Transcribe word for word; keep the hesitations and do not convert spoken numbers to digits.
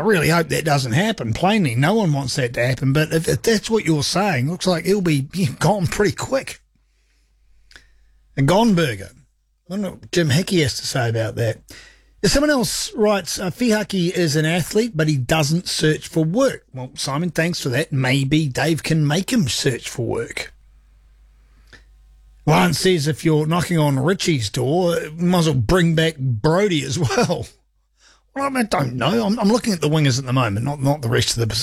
I really hope that doesn't happen. Plainly, no one wants that to happen. But if, if that's what you're saying, looks like he'll be gone pretty quick. A Gonberger. I wonder what Jim Hickey has to say about that. Someone else writes, uh, Fihaki is an athlete, but he doesn't search for work. Well, Simon, thanks for that. Maybe Dave can make him search for work. Lance says if you're knocking on Richie's door, you might as well bring back Brody as well. Well, I don't know. I'm, I'm looking at the wingers at the moment, not not the rest of the